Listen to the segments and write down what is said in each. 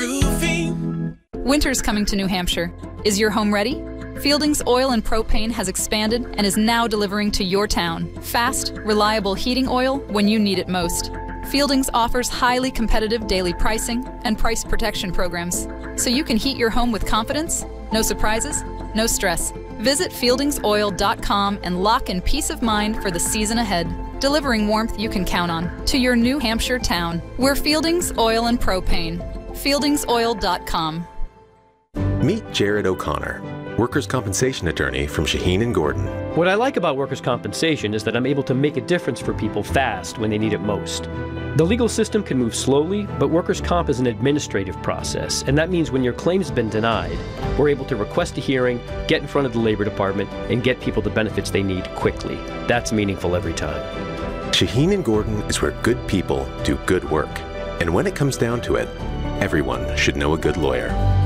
Roofing. Winter's coming to New Hampshire. Is your home ready? Fielding's Oil and Propane has expanded and is now delivering to your town. Fast, reliable heating oil when you need it most. Fielding's offers highly competitive daily pricing and price protection programs, so you can heat your home with confidence. No surprises, no stress. Visit fieldingsoil.com and lock in peace of mind for the season ahead, delivering warmth you can count on to your New Hampshire town. We're Fielding's Oil and Propane. fieldingsoil.com. Meet Jared O'Connor, workers' compensation attorney from Shaheen & Gordon. What I like about workers' compensation is that I'm able to make a difference for people fast when they need it most. The legal system can move slowly, but workers' comp is an administrative process, and that means when your claim's been denied, we're able to request a hearing, get in front of the Labor Department, and get people the benefits they need quickly. That's meaningful every time. Shaheen & Gordon is where good people do good work. And when it comes down to it, everyone should know a good lawyer.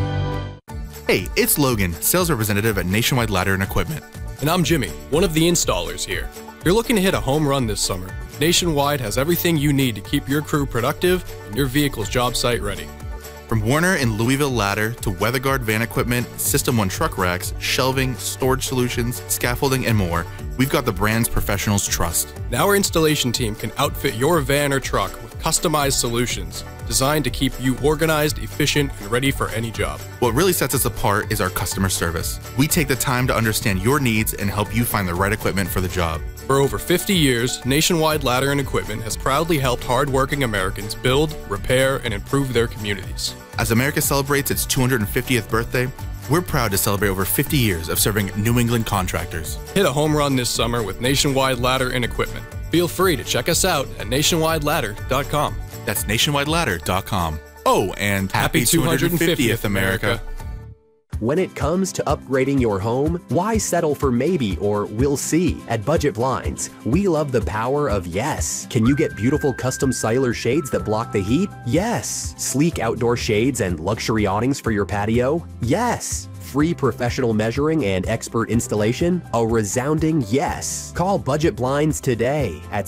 Hey, it's Logan, sales representative at Nationwide Ladder and Equipment. And I'm Jimmy, one of the installers here. You're looking to hit a home run this summer. Nationwide has everything you need to keep your crew productive and your vehicle's job site ready. From Warner and Louisville Ladder to WeatherGuard van equipment, System 1 truck racks, shelving, storage solutions, scaffolding, and more, we've got the brands professionals trust. Now our installation team can outfit your van or truck with customized solutions designed to keep you organized, efficient, and ready for any job. What really sets us apart is our customer service. We take the time to understand your needs and help you find the right equipment for the job. For over 50 years, Nationwide Ladder and Equipment has proudly helped hardworking Americans build, repair, and improve their communities. As America celebrates its 250th birthday, we're proud to celebrate over 50 years of serving New England contractors. Hit a home run this summer with Nationwide Ladder and Equipment. Feel free to check us out at nationwideladder.com. That's nationwideladder.com. Oh, and happy 250th, America. When it comes to upgrading your home, why settle for maybe or we'll see? At Budget Blinds, we love the power of yes. Can you get beautiful custom cellular shades that block the heat? Yes. Sleek outdoor shades and luxury awnings for your patio? Yes. Free professional measuring and expert installation? A resounding yes. Call Budget Blinds today at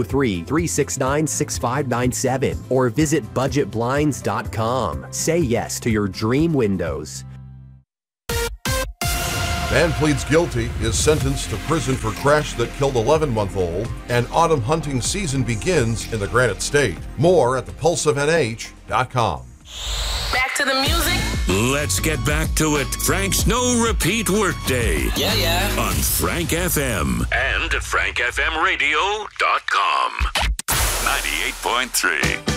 603-369-6597 or visit budgetblinds.com. Say yes to your dream windows. Man pleads guilty, is sentenced to prison for crash that killed 11-month-old, and autumn hunting season begins in the Granite State. More at thepulseofnh.com. Back to the music. Let's get back to it. Frank's No Repeat Workday. Yeah. On Frank FM and at frankfmradio.com. 98.3.